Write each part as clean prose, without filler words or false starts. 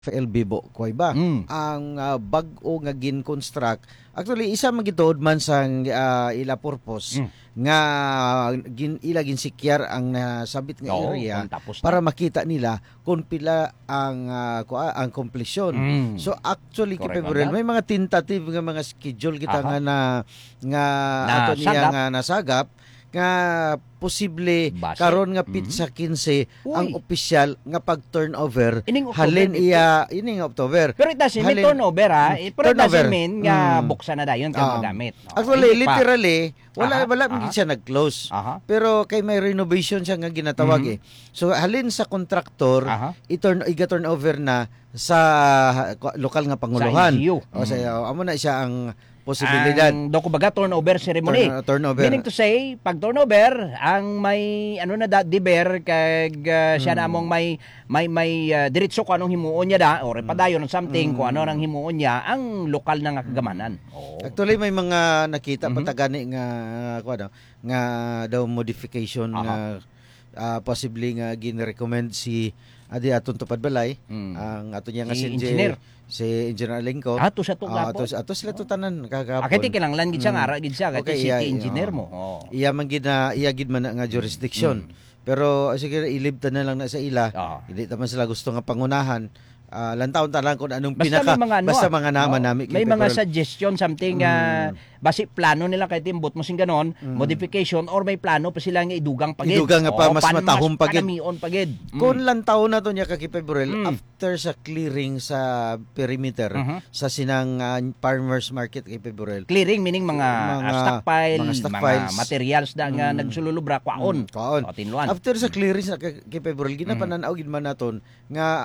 FLB koy ba ang bag-o nga gin-construct actually isa magituod man sang ila purpose nga ila ginsikyar ang nasabit nga area para makita nila kung pila ang completion. So actually February may mga tentative nga mga schedule kita nga ato niya nga nasagap nga posible karon nga pizza 15 ang opisyal nga pag turnover halin iya ini nga October. Pero it doesn't mean turnover pero it doesn't mean nga buksan na dayon kang magamit. Actually literally wala man siya nag-close. Pero kay may renovation siya nga ginatawag So halin sa kontraktor i-turnover na sa lokal nga panguluhan. O sa amo na siya ang posibilidad. Ang kumbaga turnover ceremony. Turnover. Meaning to say, pag turnover, ang may diber kag siya na among may diretso ko anong himuon niya da or padayon ng something kung ano nang himuon niya ang lokal na nga kagamanan. Actually may mga nakita patagani nga nga daw modification nga possibly nga gin-recommend si adi aton tupad balay ang ato niya nga si Engineer Alingco. Ato sa tuglapon. Ato sila tanan kagapon. Akiti kinanglan gid siya nga gid siya kasi city engineer mo. Iya man gid man nga jurisdiction. Pero sige ilibtan na lang na sa ila. Hindi taman sila gusto nga pangunahan. Lantaon talang kung anong basta mga naman namin. May mga suggestion something basi plano nila kay timbot mo sing ganon modification or may plano pa sila nga idugang pagid. Idugang nga pa mas matahom pagid. Pagid. Kung lantaon na to niya kay February after sa clearing sa perimeter sa sinang farmers market kay February. Clearing meaning mga stockpiles, mga materials na nga nagsululubra kwaon. Tinluan. After sa clearing sa kay February ginapananaw gid man naton nga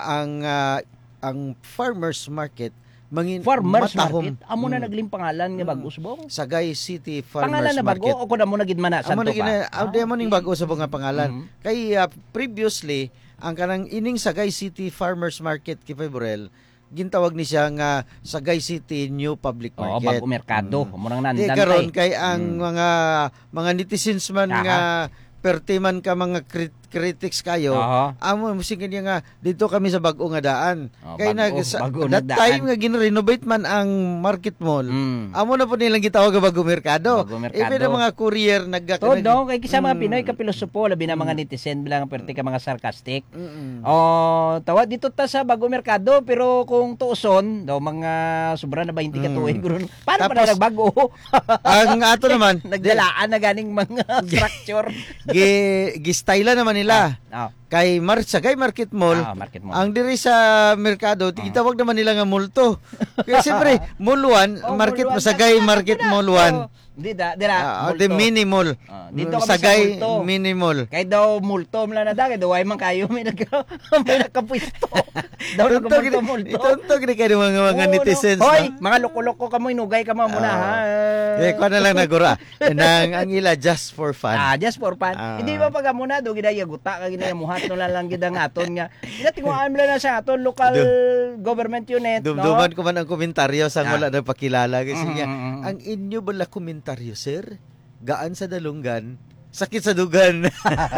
ang farmers market farmers market amo na naglim pangalan nga bag-o subong Sagay City Farmers pangalan na Market. Pangalan na bago o kun amo na gid man na santo pa. Amo ning bag-o subong nga pangalan. Kay previously ang kanang ining Sagay City Farmers Market kay February gintawag ni siya nga Sagay City New Public Market. Bag-o merkado amo nang nandan. Karon kay ang mga netizens man nga pertiman ka mga critics kayo amo musikin niya nga dito kami sa bag-o nga daan kay that time nga gin-renovate man ang market mall amo na po nilang gitawag nga bag-o merkado even ang mga courier kay kisa mga Pinoy ka pilosopo labi na mga netizen bilang perti ka mga sarcastic tawad dito ta sa bag-o merkado pero kung tuuson daw mga sobra na 20 ka tuig paano pa nagbago ang ato naman nagdalaan na ganing mga structure gi-style naman nila. Kay Sagay Market Mall, ang diri sa merkado, titawag naman nila nga multo. Kaya siyempre, Mall 1, Market Sagay Market Mall 1. The mini mall. Dito kami Sagay sa multo. Mini mall. Kay daw multo mla na kay daw ay man kayo may nagkapwisto. Daw multo. Ituntog ni kayo mga netizens. Hoy, mga loko-loko kamo inugay ka muna ha. Kuha na lang nagura. Ang ila just for fun. Just for fun. Hindi ba pag muna do gidayaguta ka ginayamuhat no lang gid ang aton nga. Ginatinguan mo na sa aton local government unit, no? Dumduman ko man ang komentaryo sang wala na pakilala kasi niya. Ang inyo bala komentaryo, sir? Gaan sa dalunggan, sakit sa dugan.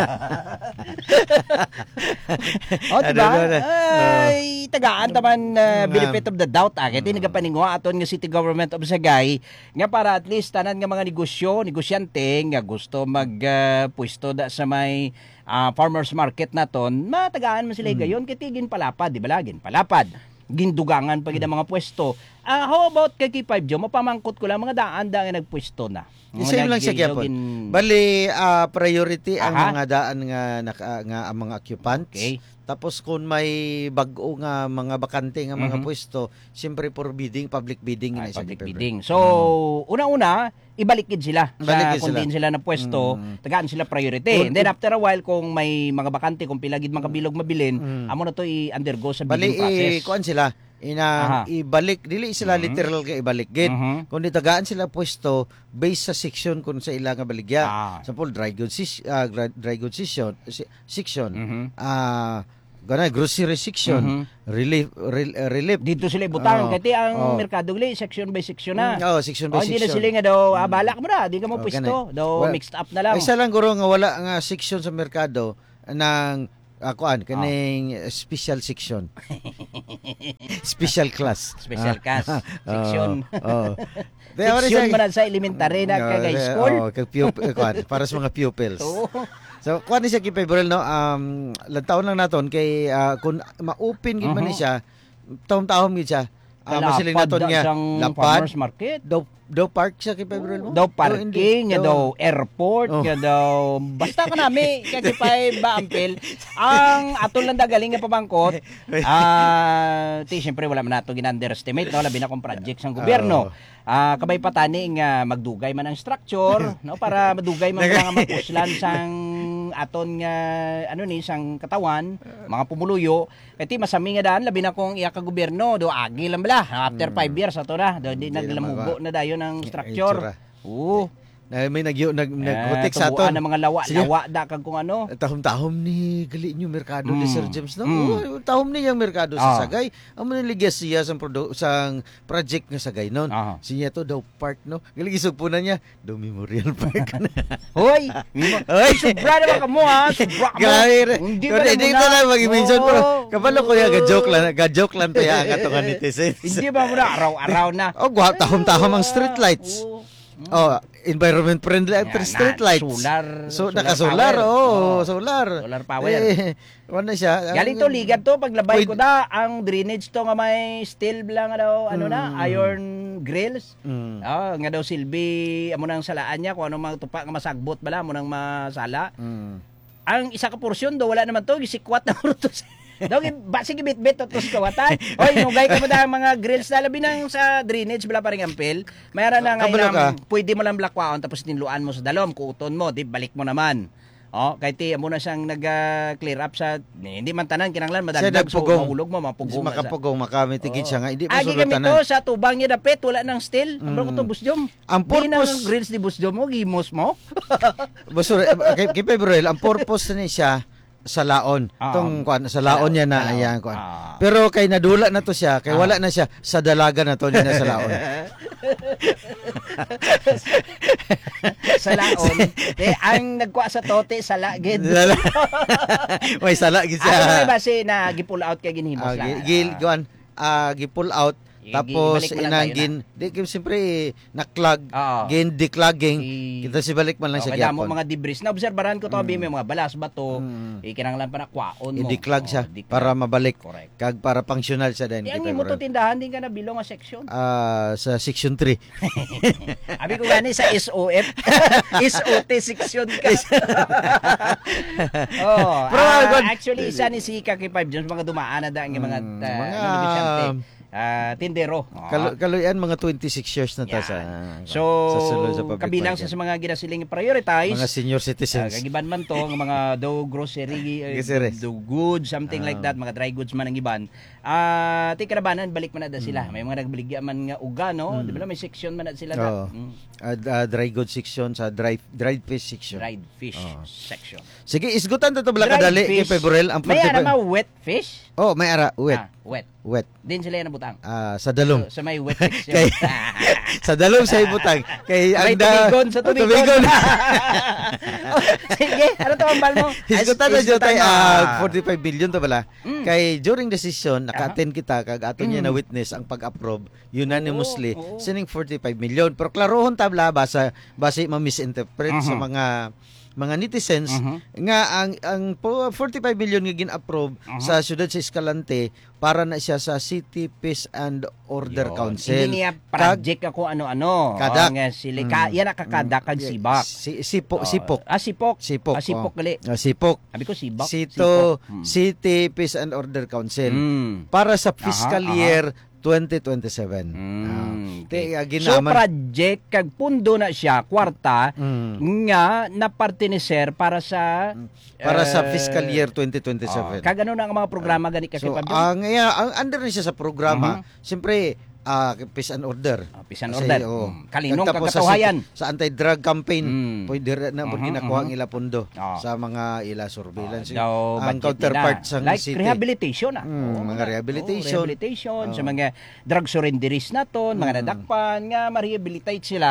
Diba? Ay, tagaan taman benefit of the doubt. Kaya nagapaningwa aton nga City Government of Sagay nga para at least tanan nga mga negosyante nga gusto magpwesto da sa may farmers market naton, matagaan man sila gayon kitigin palapad, di ba lagin? Palapad. Gindugangan pag ang mga pwesto. How about kay K5 Joe? Mapamangkot ko lang mga daan nga nagpwesto na. Isa lang siya gyapon. Bali priority ang mga daan nga ang mga occupants. Okay. Tapos kung may bag-o nga mga bakante nga mga pwesto, siyempre for bidding, public bidding public bidding. So, una-una, ibalik sila kung din sila na pwesto, tagaan sila priority. And then after a while kung may mga bakante kung pilagid mga kabilog mabilin, amo na to i-undergo sa bidding process. Kuan sila ibalik dili sila literal nga ibalik gid kundi tagaan sila pwesto based sa section kun sa ila nga baligya. Example dry goods section grocery section, relief. Dito sila ibutang kasi ang merkado gali section by section na. Section by section. Hindi section. na sila nga daw balak mo na, di ka mo pwesto. Daw mixed up na lang. Isa lang guro nga wala nga section sa merkado ng kuan kaning special section. Special class. Special class section. Section man sa elementary na kag high school. Kag kuan para sa mga pupils. So kuan ni siya kay February no, lantaon lang naton kay kung ma-open gid man ni siya, taon-taon gid siya. Masiling naton nga lapad farmers market. Daw park siya kay February mo. Daw parking, nga daw airport, nga daw basta ka nami kay pay ba ampel. Ang aton lang galing nga pabangkot. Siyempre wala man nato gin-underestimate no, labi na kung projects ng gobyerno. Kabay patani nga magdugay man ang structure no, para madugay man mga mapuslan sang aton nga sang katawan, mga pumuluyo. Kaya masami nga daan labi na kung iya ka gobyerno do agi lang bala after 5 years ato na do di naglamugo na dayon ang structure. Na may naghutik sa aton ng mga lawa da kag kung ano. Tahom-tahom ni gali nyo merkado ni Sir James no. Tahom ni yang merkado sa Sagay. Amo ni ligas siya sang project nga Sagay non. Siya to daw park no. Gali gisugpunan niya do Memorial Park. Hoy, sobra naman ka mo ha. Sobra ka mo. Hindi ka lang mag-mention pero kabalo ko ya ga-joke lang to ya katong netizens. Hindi ba mo na araw-araw na. Tahom-tahom ang street lights. Environment friendly street lights. Naka-solar. Solar power. Ano siya? Galing to ligat to paglabay ko da ang drainage to nga may steel lang daw iron grills. Nga daw silbi amo nang salaan niya kung ano mga tupa nga masagbot bala mo nang masala. Ang isa ka porsyon do wala naman to gisikwat na mo to. Dog basi gibit-bit tos kawatan. Oy, nugay ka mo da mga grills na labi nang sa drainage bala pa ring ampel. Mayara na nga pwede mo lang blakwaon tapos tinluan mo sa dalom, kuuton mo, di balik mo naman. Kay ti amo na siyang nag-clear up sa hindi man tanan kinanglan madagdag so mahulog mo mapugong. Makapugong makamitigid siya nga hindi mo sulatan. Agi sa tubang niya dapet wala nang steel. Ambro ko to busjom. Ang purpose grills di busjom mo gimos mo. Basura kay February ang purpose ni siya sa laon. Tong sa laon niya na ayan kuan. Pero kay nadula na to siya, kay wala na siya sa dalaga na to niya sa laon. Sa laon. Ang nagkuha sa tote sala gid. May sala gid siya. Ano ba si na gipull out kay ginhimos lang. Gipull out tapos inangin di siyempre naklag declogging kita si balik man lang sa gyapon mga debris na obserbaran ko to may mga balas bato kinanglan pa na kwaon mo i-declog siya para mabalik kag para functional siya din ang imo to tindahan din ka na bilong nga section sa section 3 abi ko gani sa SOF SOT section ka actually isa ni si Kaki 5 Jones mga dumaan na da ang mga tindero. Kaluyan mga 26 years na ta sa kabilang sa mga ginasiling prioritize mga senior citizens. Kagiban man to ng mga do grocery do goods something like that mga dry goods man ang iban. Ti karabanan balik man na sila. May mga nagbaligya man nga uga no. Di ba may section man na sila dry goods section sa dried fish section. Dried fish section. Sige isgutan to bala kadali kay February ang may ara wet fish? May ara wet. Din sila na butang. Sa dalom. Sa may wet section. Sa dalom sa ibutang. Kay tubigon sa tubigon. Sige, ano to ang bal mo? Isgutan na jud tay 45 billion to bala. Kay during the session naka-attend kita kag ato niya na witness ang pag-approve unanimously sining 45 million. Pero klarohon tabla base ma-misinterpret sa mga netizens nga ang 45 million nga gin-approve sa siyudad sa Escalante para na siya sa City Peace and Order Council. Hindi niya project ako ano-ano. Kadak. Yan nakakadak kag sibak. Sipok. Sipok gali. Sipok. Abi ko sibak. City Peace and Order Council. Para sa fiscal year 2027. So project kag pundo na siya kwarta nga napartiniser para sa fiscal year 2027. Kag ano na ang mga programa gani kasi ang under ni siya sa programa. Siyempre Peace and Order. Peace and Order. Kalinong kagkatuhayan. Sa anti-drug campaign, pwede na ginakuha ang ila pundo sa mga ila surveillance. Ang counterpart sa Like city. rehabilitation mga rehabilitation. Sa mga drug surrenderies naton, mga nadakpan nga ma-rehabilitate sila.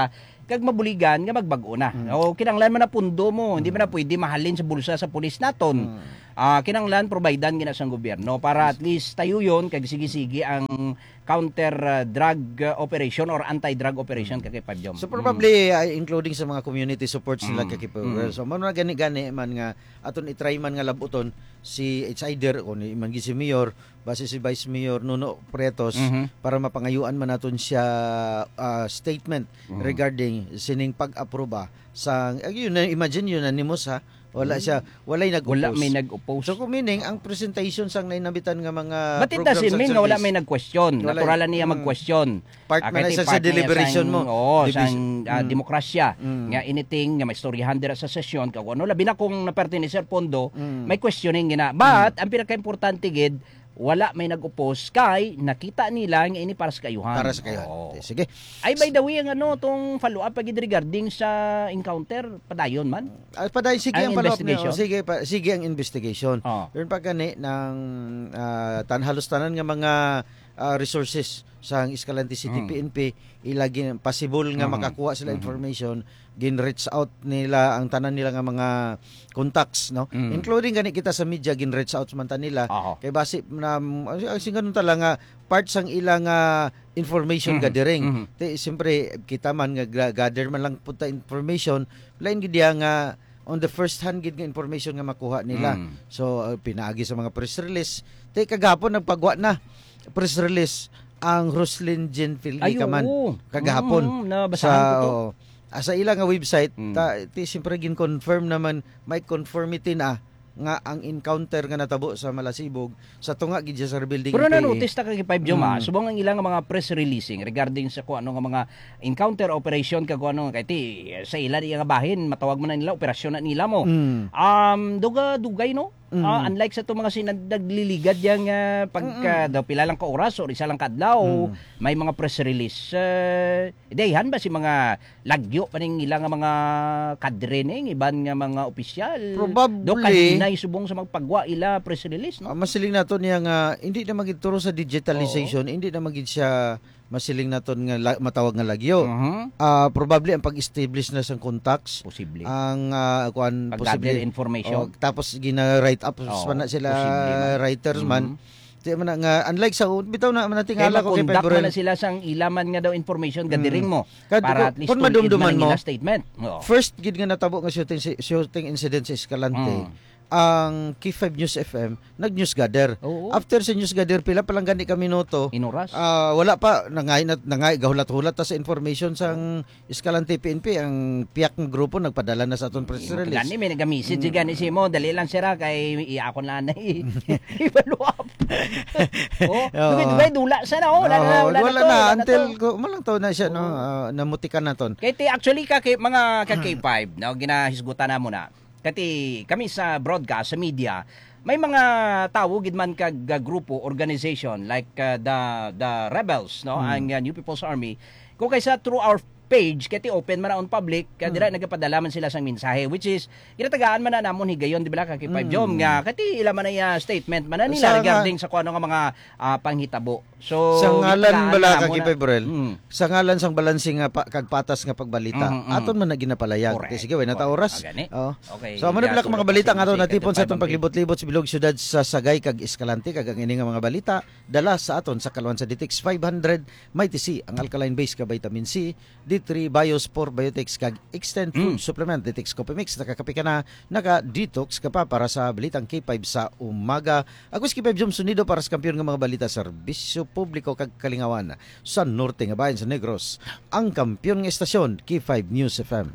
kag mabuligan nga magbago na. O kinanglan man na pundo mo, hindi man na pwede mahalin sa bulsa sa pulis naton. Kinanglan providean gina sang gobyerno para at least tayo yon kag sige-sige ang counter drug operation or anti-drug operation kay Five Jom. So probably including sa mga community supports nila kay Five. So man gani-gani man nga aton i-try man nga labuton si it's either o ni man si Mayor base si Vice Mayor Nuno Pretos para mapangayuan man naton siya statement regarding sining pag-aproba sa yun imagine unanimous ha. Wala may nag-oppose. So kung meaning ang presentation sang nainabitan nga mga programs at service. Wala may nag-question. Naturalan niya mag-question. Part man sa deliberation mo. Sang demokrasya. Nga anything nga may storyahan dira sa sesyon kag ano labi na kung napertine sa pondo, may questioning gina. But ang pinaka-importante gid wala may nag-oppose kay nakita nila nga ini para sa kayuhan. Para sa kayuhan. Sige. Ay by the way ang tong follow-up pagid regarding sa encounter padayon man. Padayon sige ang follow-up niya. Sige ang investigation. Pero pag gani ng halos tanan nga mga resources sa Escalante City PNP ilagi possible nga makakuha sila information gin-reach out nila ang tanan nila nga mga contacts no including gani kita sa media gin-reach out man ta nila kay base na singanon tala nga part sang ilang information gathering siyempre kita man nga gather man lang punta information lain gid nga on the first hand gid nga information nga makuha nila so pinaagi sa mga press release kagahapon nagpagwa na press release ang Roslyn Genfil kaman kagahapon sa ilang nga website siyempre gin-confirm naman may conformity na nga ang encounter nga natabo sa Malasibog sa tunga gid sa building. Pero na-notice ta kay Five Jom subong ang ilang mga press releasing regarding sa kuno nga mga encounter operation kag kuno kay sa ila nga bahin matawag man na nila operasyon na nila mo. Dugay no. Unlike sa itong mga nagliligad yang pagka daw pila lang ka oras o isa lang kadlaw may mga press release idehan ba si mga lagyo pa ning ilang mga kadre ning iban nga mga opisyal do kanina subong sa magpagwa ila press release no masiling nato niya nga hindi na magituro sa digitalization hindi na magid siya masiling naton nga matawag nga lagyo. Probably ang pag-establish na sang contacts. Posible. Ang posible information. Tapos gina-write up na sila writers man. Di man nga unlike sa bitaw na natingala ko kay February na sila sang ilaman nga daw information gadiring mo para at least kung madumduman mo statement. First gid nga natabo nga shooting incident sa Escalante. Ang K5 News FM nag-news gather. After sa news gather pila pa lang gani ka minuto. Inuras. Wala pa nangay gahulat-hulat ta sa information sang Escalante PNP ang piyak ng grupo nagpadala na sa aton press release. Gani may nag-message gani si mo dali lang sira kay iakon na i-follow up. Dugay dula sana wala na until malang taw na siya no namutikan naton. Kay actually mga K5 no ginahisgutan na mo na. Kati kami sa broadcast, sa media, may mga tao gid man kag grupo, organization like the Rebels, no, ang New People's Army. Kung kaysa through our page kati open man on public dira nagapadala man sila sang mensahe which is ginatagaan man na namon higayon di ba kay Five Jom nga kati ila man na statement man na nila regarding sa kuno nga mga panghitabo so sa ngalan bala kay Five sa ngalan sang balansing nga kag patas nga pagbalita aton man na ginapalayag sige way nata oras okay so man bilak mga balita nga aton natipon sa atong paglibot-libot sa bilog syudad sa Sagay kag Escalante kag ang ini nga mga balita dala sa aton sa Kalwan sa Ditex 500 may TC ang alkaline base ka vitamin C D3 Biospore Biotics kag Extend Food Supplement Detox Coffee Mix nakakapi ka na naka-detox ka pa para sa balitang K5 sa umaga. Ako si K5 Jom Sunido para sa kampiyon ng mga balita serbisyo publiko kag kalingawan sa norte nga bayan sa Negros. Ang kampiyon nga estasyon K5 News FM.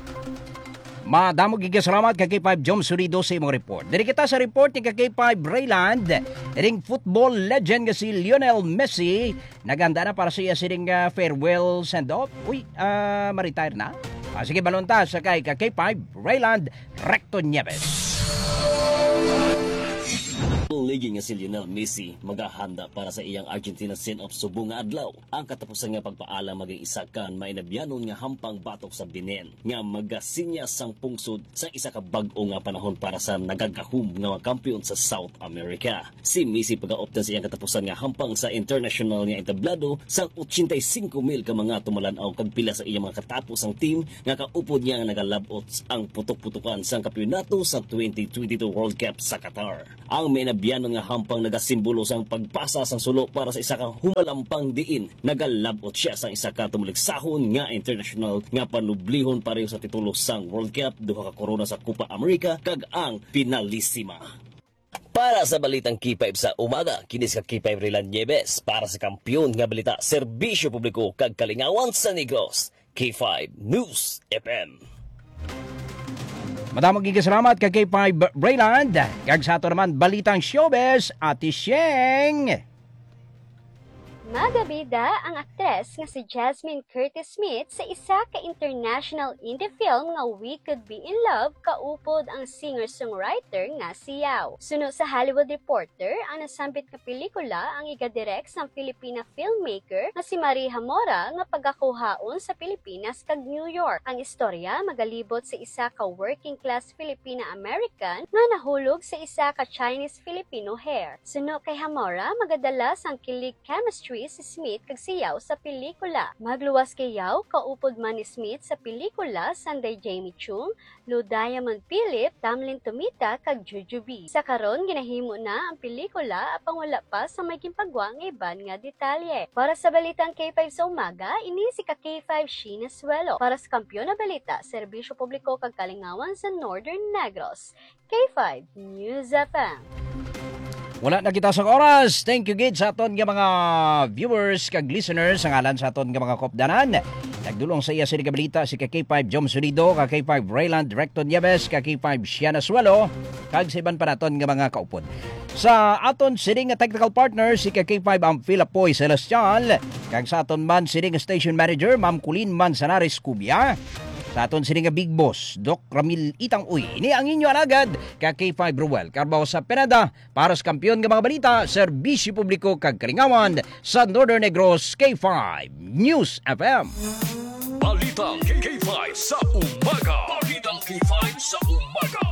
Madamo gigasalamat kay K5 Jom Surido sa imong report. Diri kita sa report ni K5 Rayland, ring football legend nga si Lionel Messi, naganda na para sa iya siring farewell send-off. Ma-retire na. Sige balonta sa kay K5 Rayland Recto Nieves. Ligi nga si Lionel Messi magahanda para sa iyang Argentina send-off subong nga adlaw. Ang katapusan nga pagpaalam maging isa kan mainabyanon nga hampang batok sa Benin nga magasinya sang pungsod sa isa ka bag-o nga panahon para sa nagagahom nga kampiyon sa South America. Si Messi pagaoptan sa iyang katapusan nga hampang sa international nga entablado sang 85,000 ka mga tumalaw kag pila sa iyang mga katapos ang team nga kaupod niya nga nagalabot ang putok-putukan sang kampeonato sa 2022 World Cup sa Qatar. Ang mainabyanon nga hampang nagasimbolo sang pagpasa sang sulo para sa isa ka humalampang diin. Nagalabot siya sang isa ka tumuligsahon nga international nga panublihon pareho sa titulo sang World Cup, duha ka korona sa Copa America kag ang Finalissima. Para sa balitang K5 sa umaga, kinis ka K5 Rilan Nieves para sa kampiyon nga balita, serbisyo publiko kag kalingawan sa Negros. K5 News FM. Madamang salamat kay K5 Brayland. Kag sa ato naman balitang showbiz, Ate Sheng. Magabida ang aktres nga si Jasmine Curtis Smith sa isa ka international indie film nga We Could Be in Love kaupod ang singer-songwriter nga si Yao. Suno sa Hollywood Reporter, ang nasambit nga pelikula ang igadirect sang Filipina filmmaker nga si Maria Mora nga pagakuhaon sa Pilipinas kag New York. Ang istorya magalibot sa isa ka working class Filipina-American nga nahulog sa isa ka Chinese-Filipino hair. Suno kay Hamora, magadala sang kilig chemistry si Smith kag si Yao sa pelikula. Magluwas kay Yao, kaupod man ni Smith sa pelikula Sunday Jamie Chung, Lou Diamond Philip, Tamlin Tumita kag Jujubee. Sa karon ginahimo na ang pelikula apang wala pa sa may gimpagwa nga iban nga detalye. Para sa balitang K5 sa umaga, ini si ka K5 Sheena Suelo. Para sa kampiyon na balita, serbisyo publiko kag kalingawan sa Northern Negros. K5 News FM. Wala na kita sa oras. Thank you gid sa aton nga mga viewers kag listeners sa ngalan sa aton nga mga kopdanan. Nagdulong sa iya sa balita si K5 Jom Sunido, K5 Rayland Recton Nieves, K5 Shiana Suelo, kag sa iban pa naton nga mga kaupod. Sa aton sining nga technical partner si K5 ang Philapoy Celestial, kag sa aton man sining station manager Ma'am Colleen Manzanares Cubia. Sa aton sining nga big boss, Doc Ramil Itang Uy. Ini ang inyo alagad, K5 Ruel Carbaho sa Penada, para sa kampiyon nga mga balita, serbisyo publiko kag kalingawan sa Northern Negros, K5 News FM. Balitang K5 sa umaga. Balitang K5 sa umaga.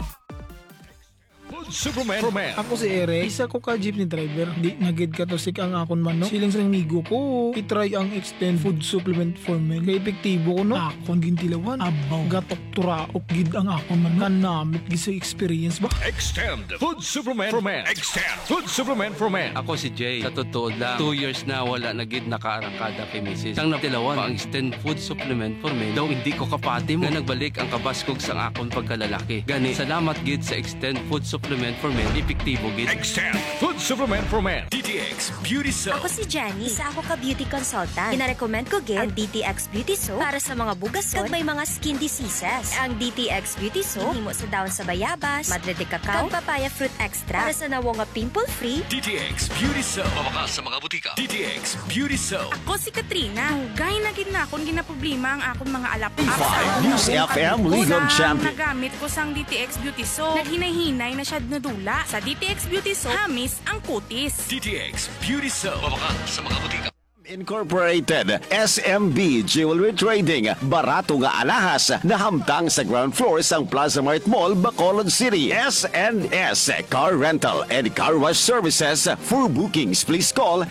Superman. Ako si Eric, isa ko ka jeepney driver. Di nagid ka to sik ang akon man no. Siling sa migo ko, itry ang extend food supplement for men. Kay epektibo ko no. Akon gintilawan. Abaw, gatok turaok gid ang akon man no. Kanamit gid sa experience ba? Extend food supplement for men. Extend food supplement for men. Ako si Jay. Sa totoo lang, 2 years na wala na gid nakaarangkada kay Mrs. Ang natilawan, ang extend food supplement for men. Daw hindi ko kapati mo. Nga nagbalik ang kabaskog sang akon pagkalalaki. Gani, salamat gid sa extend food supplement for men. Epektibo gid. Extend food supplement for men. DTX Beauty Soap. Ako si Jenny. Isa ako ka beauty consultant. Pinarecommend ko gid ang DTX Beauty Soap para sa mga bugason kag may mga skin diseases. Ang DTX Beauty Soap himo sa daon sa bayabas, madre de cacao, kag papaya fruit extra para sa nawo nga pimple-free. DTX Beauty Soap. Mawakas sa mga butika. DTX Beauty Soap. Ako si Katrina. Hugay na gid na akong ginaproblema ang akong mga alap. News FM League of Champions. Nagamit ko sang DTX Beauty Soap. Naghinay-hinay na siya nadula. Sa DTX Beauty Soap, hamis ang kutis. DTX Beauty Soap. Mawakas sa mga butika. Incorporated, SMB Jewelry Trading, barato nga alahas na hamtang sa ground floor sang Plaza Mart Mall, Bacolod City. S&S Car Rental and Car Wash Services. For bookings, please call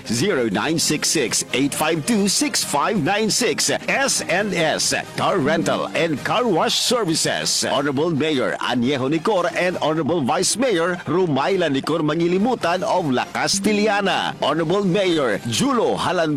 0966-852-6596. S&S Car Rental and Car Wash Services. Honorable Mayor Añejo Nicor and Honorable Vice Mayor Rumayla Nicor Mangilimutan of La Castillana. Honorable Mayor Julo Halan